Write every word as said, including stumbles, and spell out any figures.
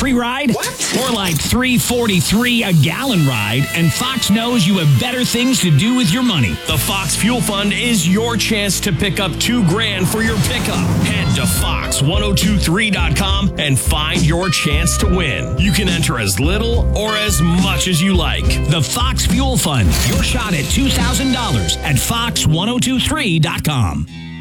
free ride? What? More like three forty-three a gallon ride, and Fox knows you have better things to do with your money. The Fox Fuel Fund is your chance to pick up two grand for your pickup. Head to fox ten twenty-three dot com and find your chance to win. You can enter as little or as much as you like. The Fox Fuel Fund, your shot at two thousand dollars at fox ten twenty-three dot com.